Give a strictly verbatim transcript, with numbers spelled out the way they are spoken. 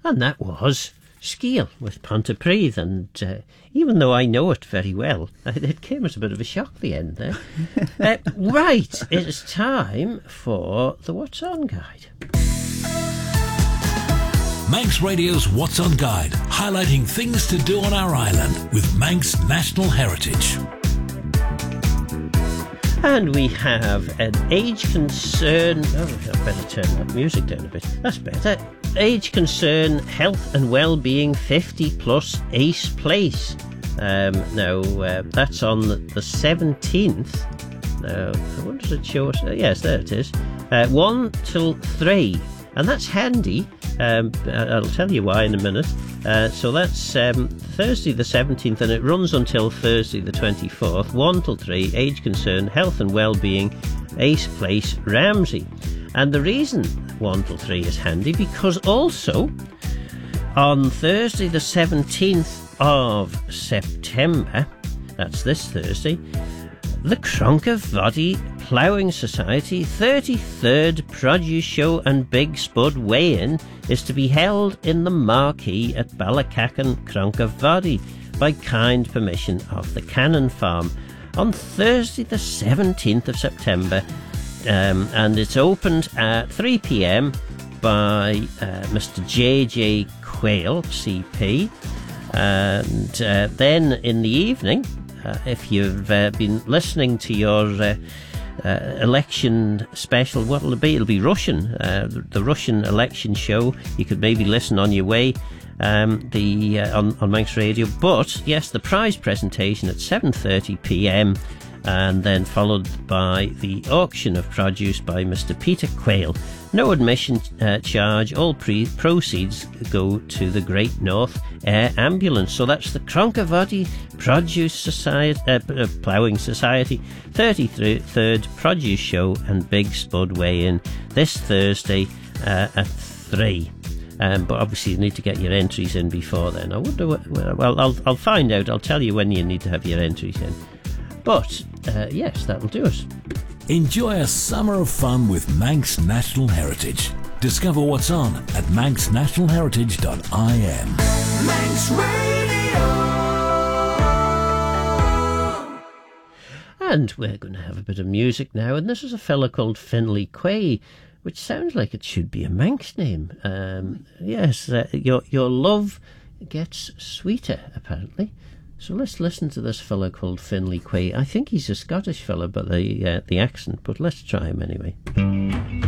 And that was Sciel with Pontypridd, and uh, even though I know it very well, it came as a bit of a shock at the end there. uh, right, it's time for the What's On Guide. Manx Radio's What's On Guide, highlighting things to do on our island with Manx National Heritage. And we have an age concern. Oh, I better turn that music down a bit. That's better. Age concern, health and well-being, fifty plus Ace Place. Um, now uh, that's on the seventeenth. Now I wonder if it shows. Uh, yes, there it is. Uh, one till three, and that's handy. Um, I'll tell you why in a minute. Uh, so that's um, Thursday the seventeenth, and it runs until Thursday the twenty-fourth. one till three, age concern, health and well-being, Ace Place, Ramsey. And the reason one till three is handy, because also on Thursday the seventeenth of September, that's this Thursday, the Cronk-a-Voddy Ploughing Society thirty-third Produce Show and Big Spud Weigh-In is to be held in the marquee at Ballacacken, Cronk-a-Voddy, by kind permission of the Cannon Farm on Thursday the seventeenth of September, um, and it's opened at three p m by uh, Mister J J Quayle, C P, and uh, then in the evening, Uh, if you've uh, been listening to your uh, uh, election special, what will it be? It'll be Russian, uh, the, the Russian election show. You could maybe listen on your way um, the uh, on, on Manx Radio. But, yes, the prize presentation at seven thirty p m, and then followed by the auction of produce by Mister Peter Quayle. No admission uh, charge. All pre- proceeds go to the Great North Air Ambulance. So that's the Cronk-a-Voddy Produce Society, uh, uh, Ploughing Society thirty-third Produce Show and Big Spud Weigh-In this Thursday uh, at three. Um, but obviously you need to get your entries in before then. I wonder what, well, I'll, I'll find out. I'll tell you when you need to have your entries in. But, uh, yes, that'll do us. Enjoy a summer of fun with Manx National Heritage. Discover what's on at manx national heritage dot I M. Manx Radio. And we're going to have a bit of music now, and this is a fella called Finlay Quay, which sounds like it should be a Manx name. Um, yes, uh, your your love gets sweeter, apparently. So let's listen to this fella called Finlay Quay. I think he's a Scottish fella, but the uh, the accent, but let's try him anyway.